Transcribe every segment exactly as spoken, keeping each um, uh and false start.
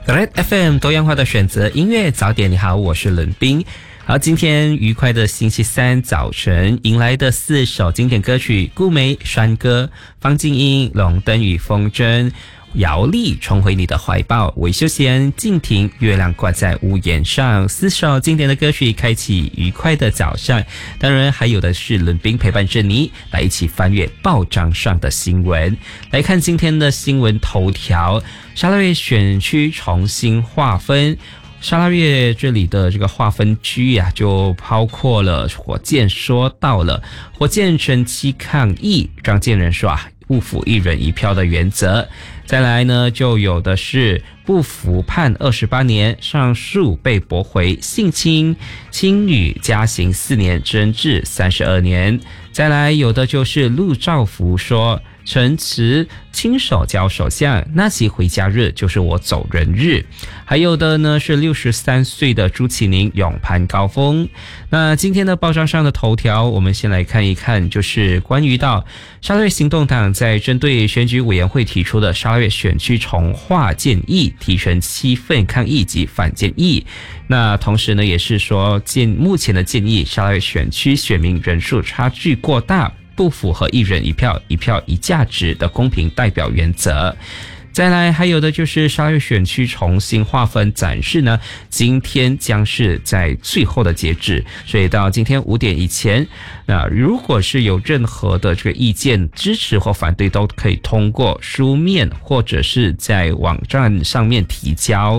Red F M 多样化的选择音乐早点，你好，我是伦斌。好，今天愉快的星期三早晨，迎来的四首经典歌曲：顾梅、山歌、方静音、龙灯与风筝、姚丽重回你的怀抱、韦秀贤、静婷、月亮挂在屋檐上。四首经典的歌曲开启愉快的早上，当然还有的是伦斌陪伴着你来一起翻阅报章上的新闻。来看今天的新闻头条，沙拉越选区重新划分。沙拉越这里的这个划分区啊，就包括了火箭说到了火箭前期抗议，张建仁说啊，不服一人一票的原则。再来呢，就有的是不服判二十八年，上诉被驳回，性侵亲女加刑四年，增至三十二年。再来有的就是陆兆福说，陈词亲手教首相，那期回家日就是我走人日。还有的呢是六十三岁的朱启宁勇攀高峰。那今天的报章上的头条，我们先来看一看，就是关于到沙拉越行动党在针对选举委员会提出的沙拉越选区重划建议，提成七份抗议及反建议。那同时呢，也是说建目前的建议，沙拉越选区选民人数差距过大，不符合一人一票、一票一价值的公平代表原则。再来还有的就是沙拉越选区重新划分展示呢，今天将是在最后的截止，所以到今天五点以前，那如果是有任何的这个意见支持或反对，都可以通过书面或者是在网站上面提交。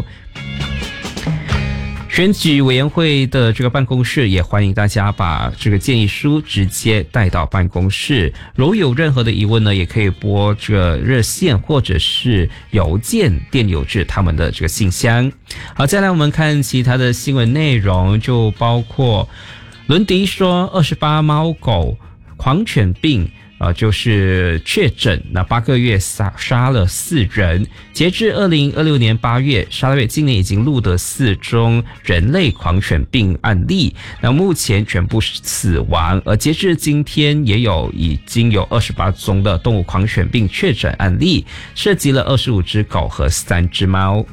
选举委员会的这个办公室也欢迎大家把这个建议书直接带到办公室，如有任何的疑问呢，也可以拨这个热线或者是邮件电邮至他们的这个信箱。好，再来我们看其他的新闻内容，就包括伦迪说二十八猫狗狂犬病呃，就是确诊，那八个月杀杀了四人。截至二零二六年八月，沙拉越今年已经录得四宗人类狂犬病案例，那目前全部死亡。而截至今天，也有已经有二十八宗的动物狂犬病确诊案例，涉及了二十五只狗和三只猫。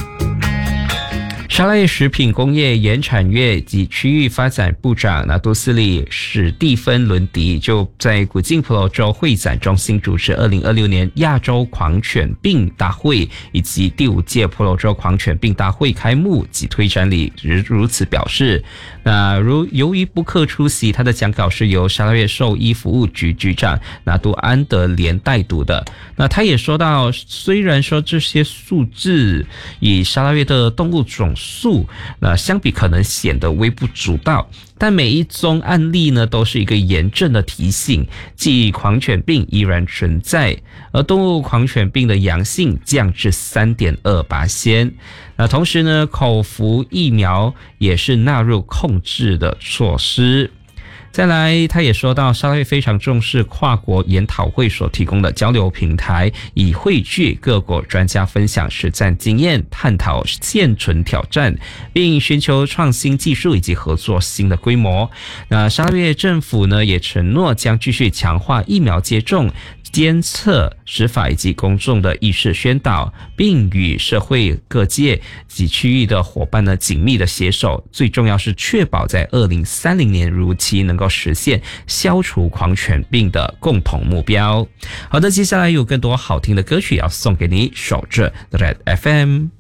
沙拉越食品工业原产业及区域发展部长拿督斯里史蒂芬伦迪就在古晋婆罗洲会展中心主持二零二六年亚洲狂犬病大会以及第五届婆罗洲狂犬病大会开幕及推展礼如此表示。那如由于不克出席，他的讲稿是由沙拉越兽医服务局局长拿督安德连代读的。那他也说到，虽然说这些数字以沙拉越的动物总数那相比可能显得微不足道，但每一宗案例呢都是一个严正的提醒，即狂犬病依然存在，而动物狂犬病的阳性降至 百分之三点二。那同时呢，口服疫苗也是纳入控制的措施。再来他也说到，沙拉越非常重视跨国研讨会所提供的交流平台，以汇聚各国专家分享实战经验，探讨现存挑战，并寻求创新技术以及合作新的规模。那沙拉越政府呢也承诺将继续强化疫苗接种监测、执法以及公众的意识宣导，并与社会各界及区域的伙伴呢紧密的携手，最重要是确保在二零三零年如期能够实现消除狂犬病的共同目标。好的，接下来有更多好听的歌曲要送给你，守着 Red F M。